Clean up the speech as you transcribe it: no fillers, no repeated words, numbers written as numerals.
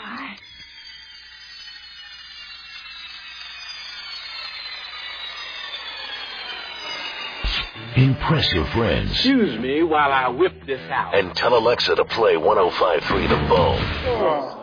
my. Impress your friends. Excuse me while I whip this out. And tell Alexa to play 105.3 The Bone. Oh.